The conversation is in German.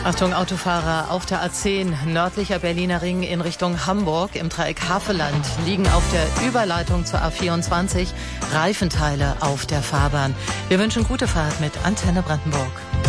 Achtung, Autofahrer auf der A10, nördlicher Berliner Ring in Richtung Hamburg. Im Dreieck Havelland liegen auf der Überleitung zur A24 Reifenteile auf der Fahrbahn. Wir wünschen gute Fahrt mit Antenne Brandenburg.